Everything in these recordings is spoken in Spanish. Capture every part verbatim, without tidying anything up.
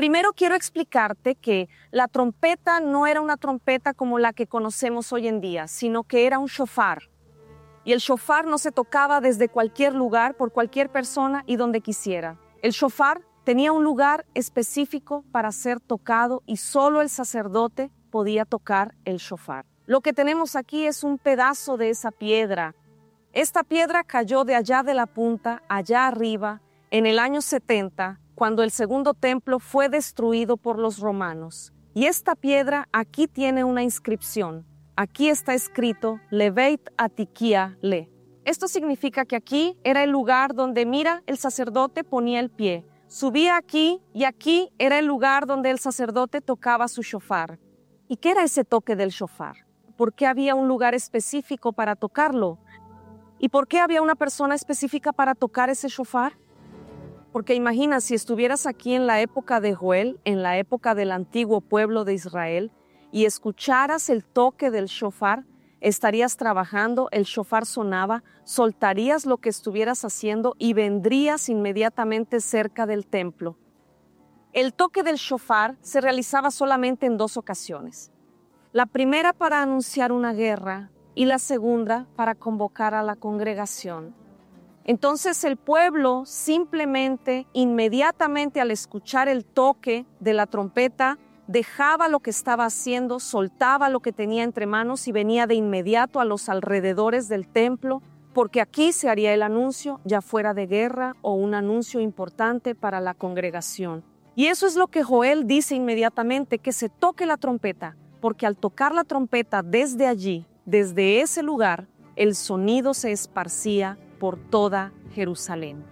Primero quiero explicarte que la trompeta no era una trompeta como la que conocemos hoy en día, sino que era un shofar. Y el shofar no se tocaba desde cualquier lugar, por cualquier persona y donde quisiera. El shofar tenía un lugar específico para ser tocado y solo el sacerdote podía tocar el shofar. Lo que tenemos aquí es un pedazo de esa piedra. Esta piedra cayó de allá de la punta, allá arriba, en el año setenta, cuando el segundo templo fue destruido por los romanos. Y esta piedra aquí tiene una inscripción. Aquí está escrito Leveit Atikia Le. Esto significa que aquí era el lugar donde, mira, el sacerdote ponía el pie. Subía aquí y aquí era el lugar donde el sacerdote tocaba su shofar. ¿Y qué era ese toque del shofar? ¿Por qué había un lugar específico para tocarlo? ¿Y por qué había una persona específica para tocar ese shofar? Porque imagina, si estuvieras aquí en la época de Joel, en la época del antiguo pueblo de Israel, y escucharas el toque del shofar, estarías trabajando, el shofar sonaba, soltarías lo que estuvieras haciendo y vendrías inmediatamente cerca del templo. El toque del shofar se realizaba solamente en dos ocasiones. La primera para anunciar una guerra y la segunda para convocar a la congregación. Entonces el pueblo simplemente, inmediatamente al escuchar el toque de la trompeta, dejaba lo que estaba haciendo, soltaba lo que tenía entre manos y venía de inmediato a los alrededores del templo, porque aquí se haría el anuncio, ya fuera de guerra o un anuncio importante para la congregación. Y eso es lo que Joel dice inmediatamente, que se toque la trompeta, porque al tocar la trompeta desde allí, desde ese lugar, el sonido se esparcía por toda Jerusalén.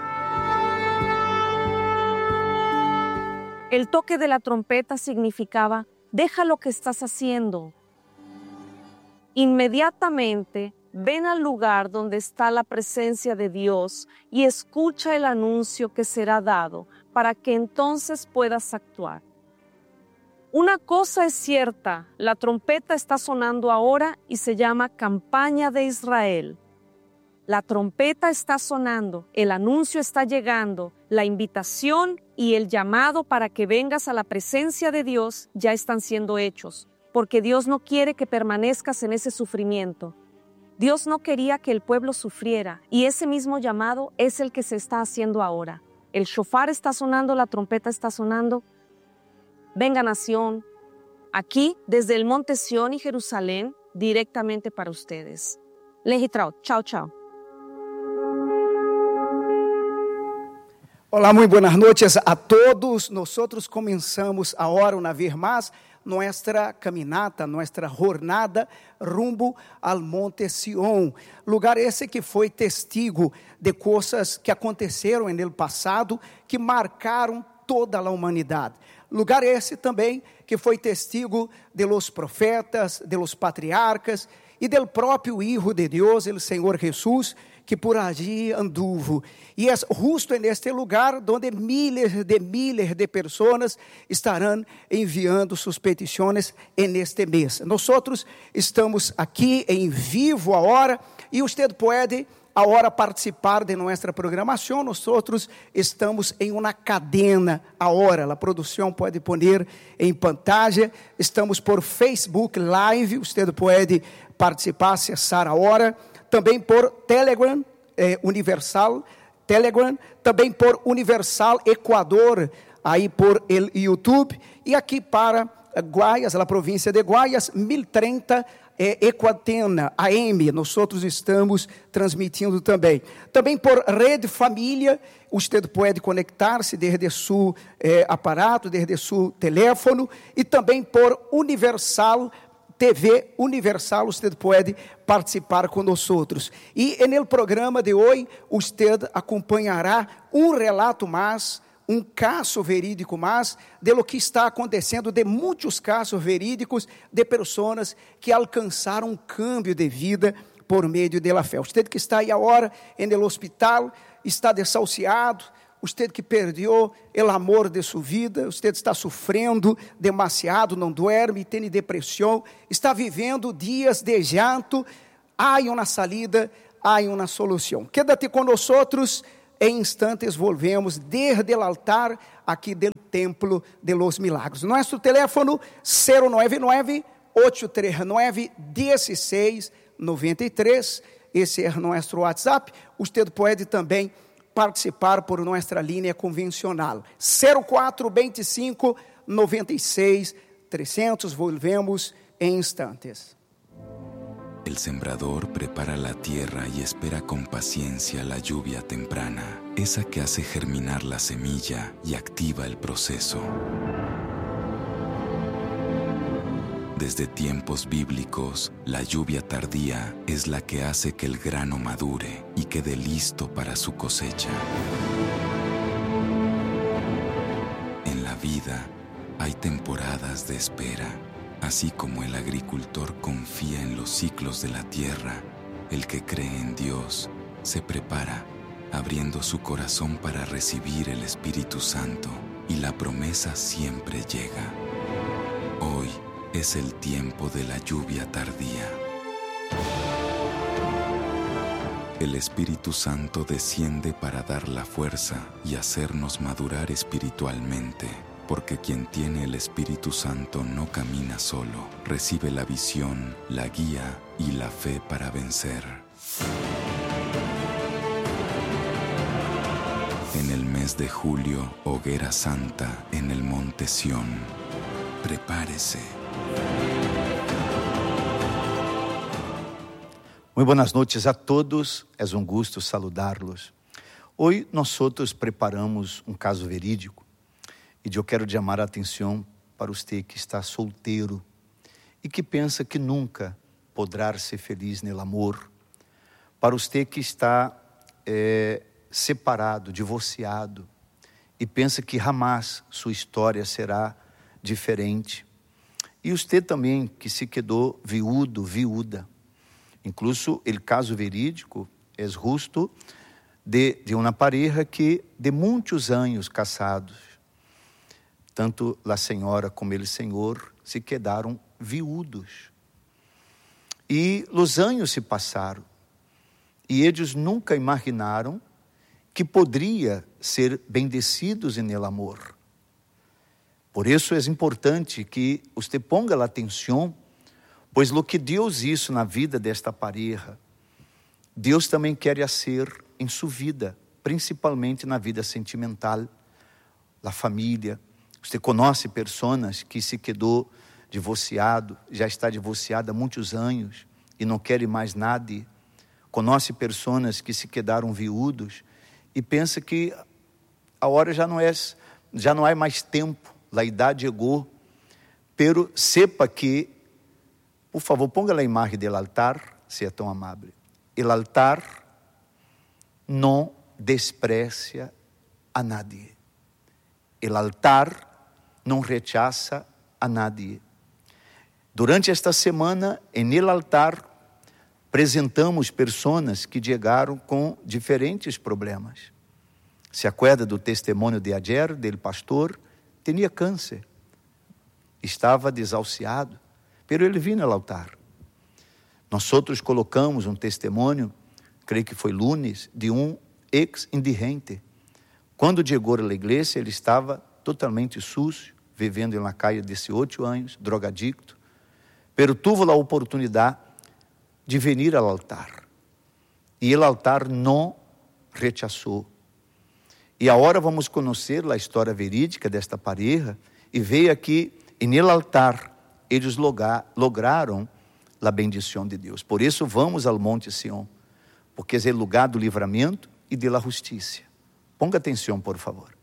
El toque de la trompeta significaba, deja lo que estás haciendo. Inmediatamente ven al lugar donde está la presencia de Dios y escucha el anuncio que será dado para que entonces puedas actuar. Una cosa es cierta, la trompeta está sonando ahora y se llama Campaña de Israel. La trompeta está sonando, el anuncio está llegando, la invitación y el llamado para que vengas a la presencia de Dios ya están siendo hechos, porque Dios no quiere que permanezcas en ese sufrimiento. Dios no quería que el pueblo sufriera y ese mismo llamado es el que se está haciendo ahora. El shofar está sonando, la trompeta está sonando. Venga, nación, aquí desde el monte Sión y Jerusalén, directamente para ustedes. Lehitraut, chao, chao. Olá, muito boas noites a todos. Nosotros comenzamos agora uma vez mais nossa caminata, nossa jornada rumbo ao Monte Sião. Lugar esse que foi testigo de coisas que aconteceram no passado, que marcaram toda a humanidade. Lugar esse também que foi testigo de los profetas, de los patriarcas e del próprio Hijo de Deus, o Senhor Jesus, que por allí anduvo. E é justo neste lugar onde miles de miles de pessoas estarão enviando suas petições neste mês. Nós estamos aqui em vivo agora e você pode agora participar de nossa programação. Nós estamos em uma cadena agora. A produção pode pôr em pantalla. Estamos por Facebook Live. Você pode participar, acessar agora. Também por Telegram eh, Universal, Telegram, também por Universal Equador, aí por el YouTube, e aqui para Guayas, a província de Guayas, mil trinta eh, Equatena, A M, nós estamos transmitindo também. Também por Rede Família, você pode conectar-se desde seu eh, aparato, desde seu telefone, e também por Universal T V Universal, você pode participar conosco. E no programa de hoje, você acompanhará um relato mais, um caso verídico mais, de lo que está acontecendo, de muitos casos verídicos, de pessoas que alcançaram um câmbio de vida por meio da fé. Você que está aí agora no hospital, está desahuciado, você que perdeu o amor de sua vida, você está sofrendo demasiado, não dorme, tem depressão, está vivendo dias de llanto, há uma salida, há uma solução. Quédate com nós, em instantes volvemos desde o altar aqui do Templo de los Milagros. Nosso teléfono zero nove nove, oito três nove, um seis nove três. Esse é nosso WhatsApp. Você pode também participar por nossa linha convencional. zero quatro vinte e cinco, noventa e seis, trezentos. Volvemos em instantes. El sembrador prepara la tierra y espera con paciencia la lluvia temprana, esa que hace germinar la semilla y activa el proceso. Desde tiempos bíblicos, la lluvia tardía es la que hace que el grano madure y quede listo para su cosecha. En la vida hay temporadas de espera. Así como el agricultor confía en los ciclos de la tierra, el que cree en Dios se prepara, abriendo su corazón para recibir el Espíritu Santo, y la promesa siempre llega. Hoy es el tiempo de la lluvia tardía. El Espíritu Santo desciende para dar la fuerza y hacernos madurar espiritualmente. Porque quien tiene el Espíritu Santo no camina solo, recibe la visión, la guía y la fe para vencer. En el mes de julio, Hoguera Santa en el Monte Sión. Prepárese. Muy buenas noches a todos, é um gosto saludá-los. Hoje nós outros preparamos um caso verídico. E eu quero chamar a atenção para você que está solteiro e que pensa que nunca poderá ser feliz no amor. Para você que está é, separado, divorciado e pensa que jamais sua história será diferente. E você também que se quedou viúdo, viúda. Incluso o caso verídico é justo de, de uma pareja que de muitos anos casados, tanto a senhora como ele senhor se quedaram viúdos. E os anos se passaram. E eles nunca imaginaram que poderia ser bendecidos em el amor. Por isso é importante que você ponga a atenção, pois o que Deus hizo na vida desta pareja, Deus também quer fazer em sua vida, principalmente na vida sentimental, a família. Você conhece pessoas que se quedou divorciado, já está divorciada há muitos anos e não quer mais nada. Conhece pessoas que se quedaram viúdos e pensa que a hora já não é, já não há mais tempo, a idade chegou. Pero sepa que, por favor, ponga a imagem do altar, se é tão amável. O altar não desprecia a nadie. O altar não rechaça a nadie. Durante esta semana, em el altar, apresentamos pessoas que chegaram com diferentes problemas. Se acuerda do testemunho de ayer, del pastor, tinha câncer, estava desahuciado, pero ele vinha ao altar. Nós outros colocamos um testemunho, creio que foi lunes, de um ex-indigente. Quando chegou à igreja, ele estava totalmente sucio, vivendo em uma calle de dezoito anos, drogadicto, pero tuvo a oportunidade de vir ao altar. E o altar não rechaçou. E agora vamos conhecer a história verídica desta pareja e ver que, no altar, eles logra, lograram a bendição de Deus. Por isso, vamos ao Monte Sião, porque é o lugar do livramento e da justiça. Ponga atenção, por favor.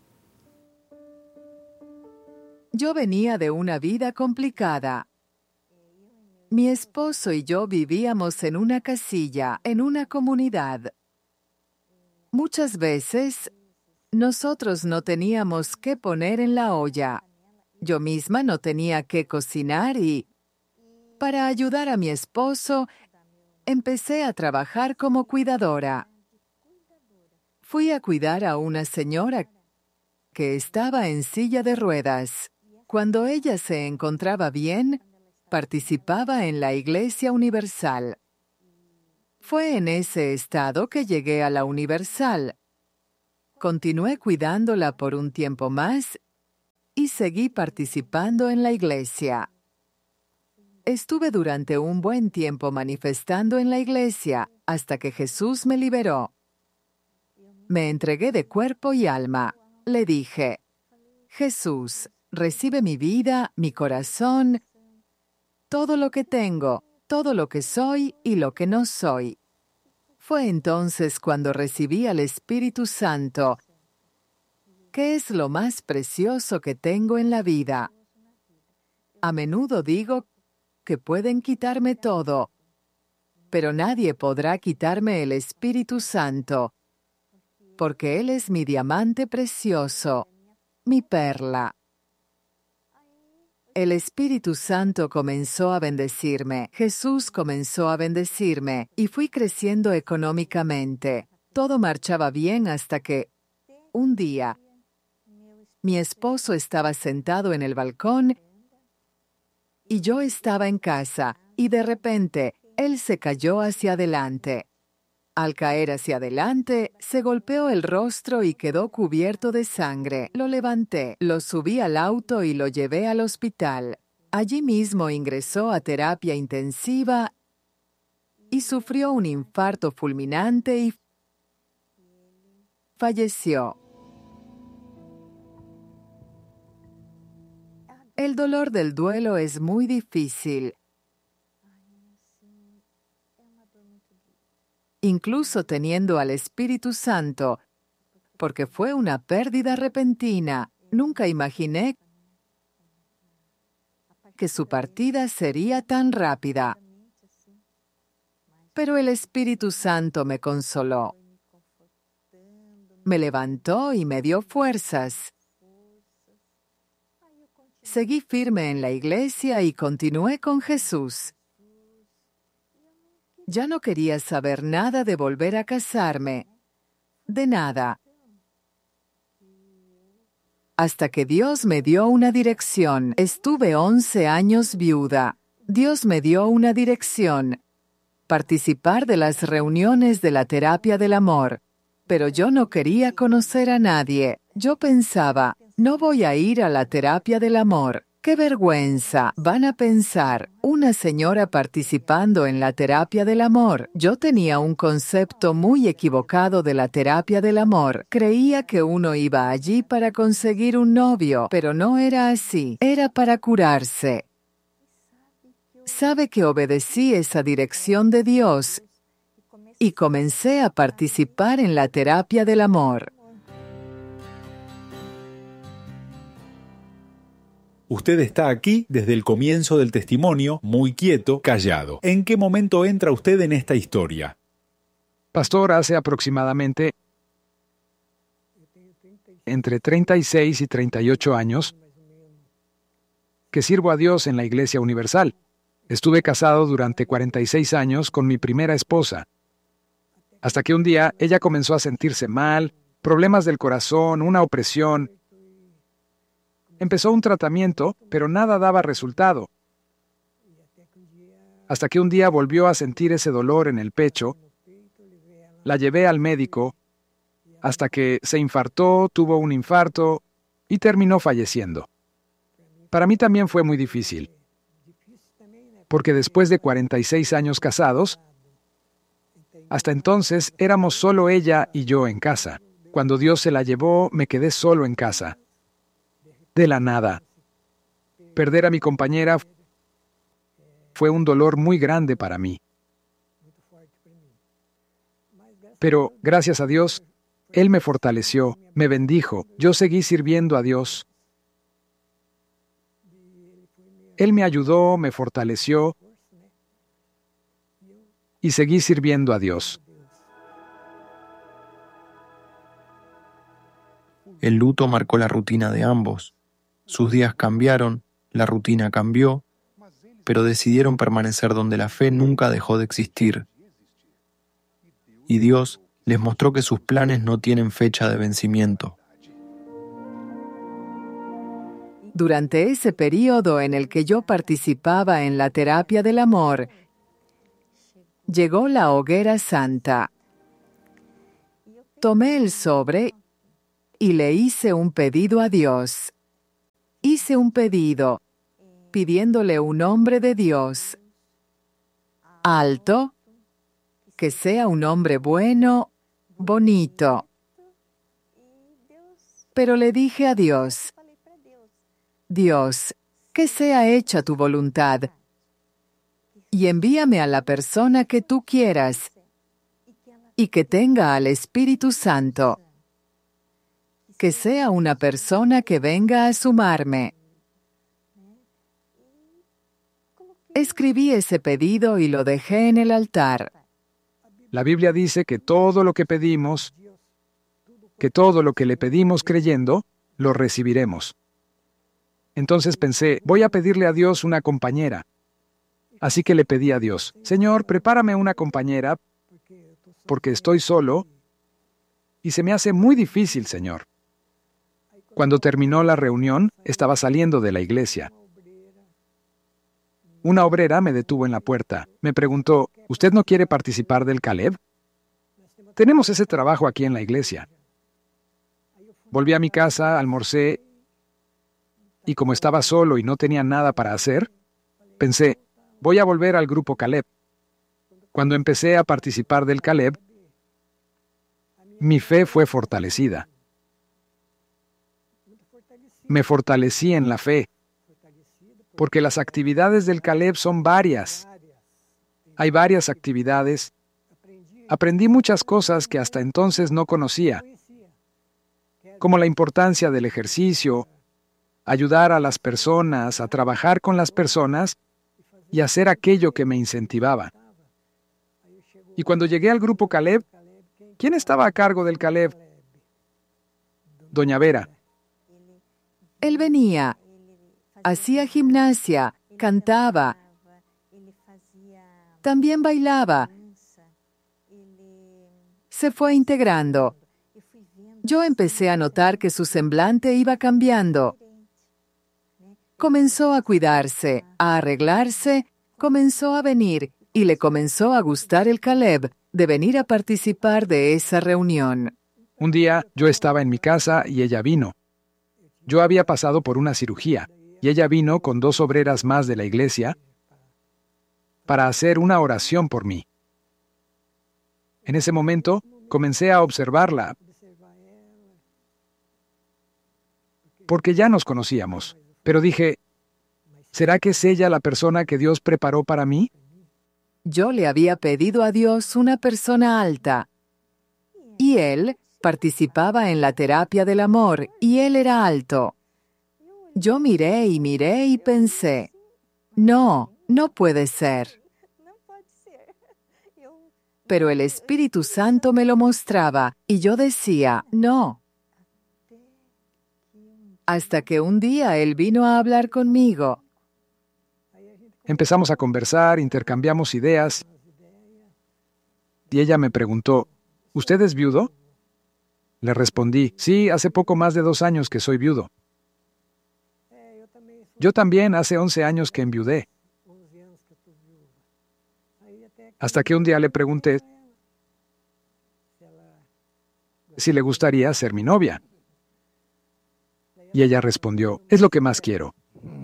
Yo venía de una vida complicada. Mi esposo y yo vivíamos en una casilla, en una comunidad. Muchas veces, nosotros no teníamos qué poner en la olla. Yo misma no tenía qué cocinar y, para ayudar a mi esposo, empecé a trabajar como cuidadora. Fui a cuidar a una señora que estaba en silla de ruedas. Cuando ella se encontraba bien, participaba en la Iglesia Universal. Fue en ese estado que llegué a la Universal. Continué cuidándola por un tiempo más y seguí participando en la iglesia. Estuve durante un buen tiempo manifestando en la iglesia hasta que Jesús me liberó. Me entregué de cuerpo y alma. Le dije, Jesús, recibe mi vida, mi corazón, todo lo que tengo, todo lo que soy y lo que no soy. Fue entonces cuando recibí al Espíritu Santo, que es lo más precioso que tengo en la vida. A menudo digo que pueden quitarme todo, pero nadie podrá quitarme el Espíritu Santo, porque Él es mi diamante precioso, mi perla. El Espíritu Santo comenzó a bendecirme, Jesús comenzó a bendecirme, y fui creciendo económicamente. Todo marchaba bien hasta que, un día, mi esposo estaba sentado en el balcón y yo estaba en casa, y de repente, él se cayó hacia adelante. Al caer hacia adelante, se golpeó el rostro y quedó cubierto de sangre. Lo levanté, lo subí al auto y lo llevé al hospital. Allí mismo ingresó a terapia intensiva y sufrió un infarto fulminante y falleció. El dolor del duelo es muy difícil. Incluso teniendo al Espíritu Santo, porque fue una pérdida repentina. Nunca imaginé que su partida sería tan rápida. Pero el Espíritu Santo me consoló. Me levantó y me dio fuerzas. Seguí firme en la iglesia y continué con Jesús. Ya no quería saber nada de volver a casarme, de nada. Hasta que Dios me dio una dirección. Estuve once años viuda. Dios me dio una dirección. Participar de las reuniones de la terapia del amor. Pero yo no quería conocer a nadie. Yo pensaba, no voy a ir a la terapia del amor. ¡Qué vergüenza! Van a pensar, una señora participando en la terapia del amor. Yo tenía un concepto muy equivocado de la terapia del amor. Creía que uno iba allí para conseguir un novio, pero no era así. Era para curarse. ¿Sabe que obedecí esa dirección de Dios y comencé a participar en la terapia del amor? Usted está aquí desde el comienzo del testimonio, muy quieto, callado. ¿En qué momento entra usted en esta historia? Pastor, hace aproximadamente entre treinta y seis y treinta y ocho años que sirvo a Dios en la Iglesia Universal. Estuve casado durante cuarenta y seis años con mi primera esposa, hasta que un día ella comenzó a sentirse mal, problemas del corazón, una opresión. Empezó un tratamiento, pero nada daba resultado. Hasta que un día volvió a sentir ese dolor en el pecho. La llevé al médico, hasta que se infartó, tuvo un infarto y terminó falleciendo. Para mí también fue muy difícil, porque después de cuarenta y seis años casados, hasta entonces éramos solo ella y yo en casa. Cuando Dios se la llevó, me quedé solo en casa. De la nada. Perder a mi compañera fue un dolor muy grande para mí. Pero, gracias a Dios, Él me fortaleció, me bendijo, yo seguí sirviendo a Dios. Él me ayudó, me fortaleció y seguí sirviendo a Dios. El luto marcó la rutina de ambos. Sus días cambiaron, la rutina cambió, pero decidieron permanecer donde la fe nunca dejó de existir. Y Dios les mostró que sus planes no tienen fecha de vencimiento. Durante ese período en el que yo participaba en la terapia del amor, llegó la hoguera santa. Tomé el sobre y le hice un pedido a Dios. Hice un pedido, pidiéndole un hombre de Dios, alto, que sea un hombre bueno, bonito. Pero le dije a Dios, Dios, que sea hecha tu voluntad, y envíame a la persona que tú quieras, y que tenga al Espíritu Santo. Que sea una persona que venga a sumarme. Escribí ese pedido y lo dejé en el altar. La Biblia dice que todo lo que pedimos, que todo lo que le pedimos creyendo, lo recibiremos. Entonces pensé, voy a pedirle a Dios una compañera. Así que le pedí a Dios, Señor, prepárame una compañera, porque estoy solo y se me hace muy difícil, Señor. Cuando terminó la reunión, estaba saliendo de la iglesia. Una obrera me detuvo en la puerta. Me preguntó, ¿usted no quiere participar del Caleb? Tenemos ese trabajo aquí en la iglesia. Volví a mi casa, almorcé, y como estaba solo y no tenía nada para hacer, pensé, voy a volver al grupo Caleb. Cuando empecé a participar del Caleb, mi fe fue fortalecida. Me fortalecí en la fe, porque las actividades del Caleb son varias. Hay varias actividades. Aprendí muchas cosas que hasta entonces no conocía, como la importancia del ejercicio, ayudar a las personas, a trabajar con las personas y hacer aquello que me incentivaba. Y cuando llegué al grupo Caleb, ¿quién estaba a cargo del Caleb? Doña Vera. Él venía, hacía gimnasia, cantaba, también bailaba. Se fue integrando. Yo empecé a notar que su semblante iba cambiando. Comenzó a cuidarse, a arreglarse, comenzó a venir y le comenzó a gustar el Caleb de venir a participar de esa reunión. Un día yo estaba en mi casa y ella vino. Yo había pasado por una cirugía y ella vino con dos obreras más de la iglesia para hacer una oración por mí. En ese momento comencé a observarla porque ya nos conocíamos, pero dije, ¿será que es ella la persona que Dios preparó para mí? Yo le había pedido a Dios una persona alta, y él participaba en la terapia del amor, y él era alto. Yo miré y miré y pensé, no, no puede ser. Pero el Espíritu Santo me lo mostraba, y yo decía, no. Hasta que un día él vino a hablar conmigo. Empezamos a conversar, intercambiamos ideas, y ella me preguntó, ¿usted es viudo? Le respondí, sí, hace poco más de dos años que soy viudo. Yo también hace once años que enviudé. Hasta que un día le pregunté si le gustaría ser mi novia. Y ella respondió, es lo que más quiero.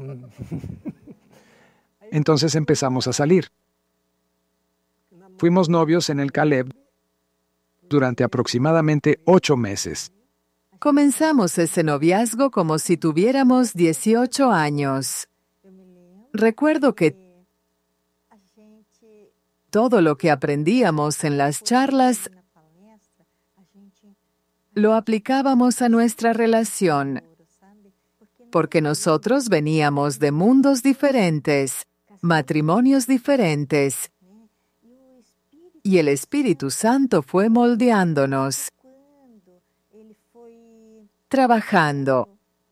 Entonces empezamos a salir. Fuimos novios en el Caleb durante aproximadamente ocho meses. Comenzamos ese noviazgo como si tuviéramos dieciocho años. Recuerdo que todo lo que aprendíamos en las charlas lo aplicábamos a nuestra relación, porque nosotros veníamos de mundos diferentes, matrimonios diferentes, y el Espíritu Santo fue moldeándonos, trabajando,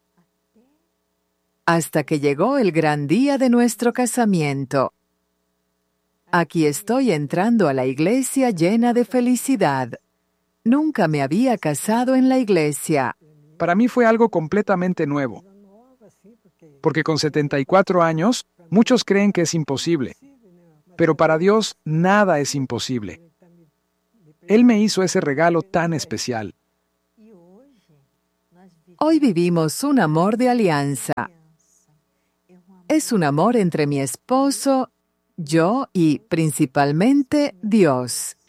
hasta que llegó el gran día de nuestro casamiento. Aquí estoy entrando a la iglesia llena de felicidad. Nunca me había casado en la iglesia. Para mí fue algo completamente nuevo, porque con setenta y cuatro años, muchos creen que es imposible, pero para Dios nada es imposible. Él me hizo ese regalo tan especial. Hoy vivimos un amor de alianza. Es un amor entre mi esposo, yo y principalmente Dios.